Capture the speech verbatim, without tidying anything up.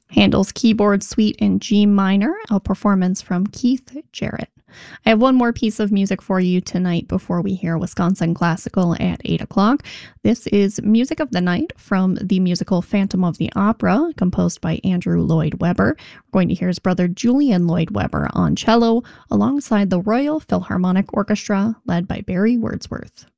Handel's Keyboard Suite in G minor, a performance from Keith Jarrett. I have one more piece of music for you tonight before we hear Wisconsin Classical at eight o'clock. This is Music of the Night from the musical Phantom of the Opera, composed by Andrew Lloyd Webber. We're going to hear his brother Julian Lloyd Webber on cello, alongside the Royal Philharmonic Orchestra, led by Barry Wordsworth.